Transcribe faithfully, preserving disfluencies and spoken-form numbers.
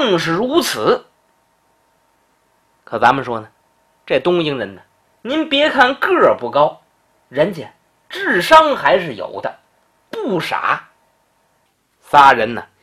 正是如此。可咱们说呢，这东瀛人呢，您别看个儿不高，人家智商还是有的，不傻。仨人呢